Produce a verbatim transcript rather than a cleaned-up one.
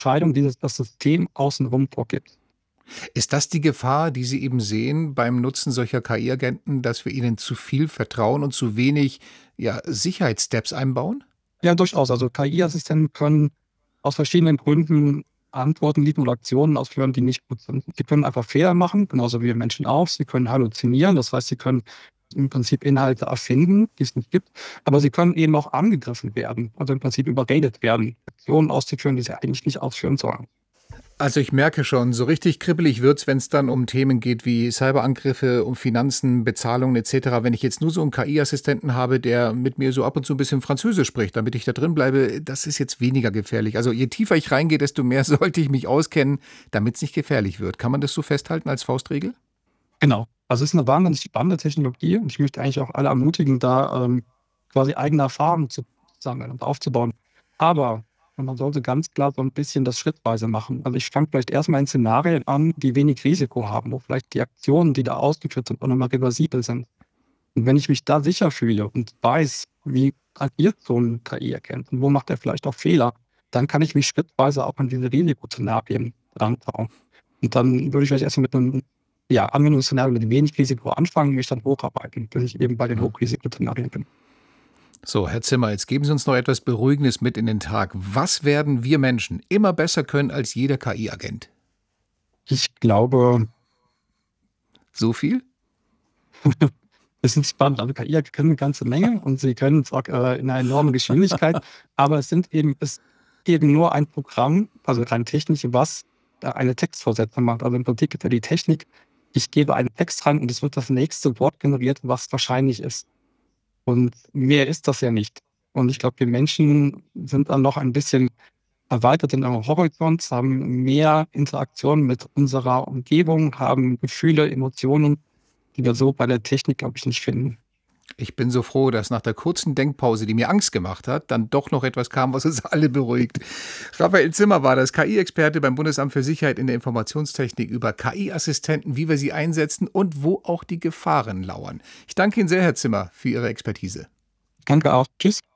Entscheidung, die das das System außenrum vorgibt. Ist das die Gefahr, die Sie eben sehen beim Nutzen solcher K I-Agenten, dass wir ihnen zu viel vertrauen und zu wenig, ja, Sicherheitssteps einbauen? Ja, durchaus. Also K I-Assistenten können aus verschiedenen Gründen Antworten liefern oder Aktionen ausführen, die nicht gut sind. Sie können einfach Fehler machen, genauso wie wir Menschen auch. Sie können halluzinieren, das heißt, sie können im Prinzip Inhalte erfinden, die es nicht gibt. Aber sie können eben auch angegriffen werden, also im Prinzip überredet werden, Aktionen auszuführen, die sie eigentlich nicht ausführen sollen. Also ich merke schon, so richtig kribbelig wird's, wenn es dann um Themen geht wie Cyberangriffe, um Finanzen, Bezahlungen et cetera. Wenn ich jetzt nur so einen K I-Assistenten habe, der mit mir so ab und zu ein bisschen Französisch spricht, damit ich da drin bleibe, das ist jetzt weniger gefährlich. Also je tiefer ich reingehe, desto mehr sollte ich mich auskennen, damit es nicht gefährlich wird. Kann man das so festhalten als Faustregel? Genau. Also es ist eine wahnsinnig spannende Technologie und ich möchte eigentlich auch alle ermutigen, da ähm, quasi eigene Erfahrungen zu sammeln und aufzubauen. Aber man sollte ganz klar so ein bisschen das schrittweise machen. Also ich fange vielleicht erstmal in Szenarien an, die wenig Risiko haben, wo vielleicht die Aktionen, die da ausgeführt sind, auch nochmal reversibel sind. Und wenn ich mich da sicher fühle und weiß, wie agiert so ein K I-Agent und wo macht er vielleicht auch Fehler, dann kann ich mich schrittweise auch an diese Risikoszenarien rantrauen. Und dann würde ich vielleicht erstmal mit einem ja, Anwendungsszenario mit wenig Risiko anfangen und mich dann hocharbeiten, bis ich eben bei den Mhm. Hochrisikoszenarien bin. So, Herr Zimmer, jetzt geben Sie uns noch etwas Beruhigendes mit in den Tag. Was werden wir Menschen immer besser können als jeder K I-Agent? Ich glaube, So viel? es ist spannend. Also K I können eine ganze Menge und sie können es auch äh, in einer enormen Geschwindigkeit, aber es sind eben, es ist eben nur ein Programm, also rein technisch, was äh, eine Textvorsetzung macht. Also im Prinzip ist ja die Technik, ich gebe einen Text rein und es wird das nächste Wort generiert, was wahrscheinlich ist. Und mehr ist das ja nicht. Und ich glaube, wir Menschen sind dann noch ein bisschen erweitert in eurem Horizont, haben mehr Interaktion mit unserer Umgebung, haben Gefühle, Emotionen, die wir so bei der Technik, glaube ich, nicht finden. Ich bin so froh, dass nach der kurzen Denkpause, die mir Angst gemacht hat, dann doch noch etwas kam, was uns alle beruhigt. Raphael Zimmer war das, K I-Experte beim Bundesamt für Sicherheit in der Informationstechnik über K I-Assistenten, wie wir sie einsetzen und wo auch die Gefahren lauern. Ich danke Ihnen sehr, Herr Zimmer, für Ihre Expertise. Danke auch. Tschüss.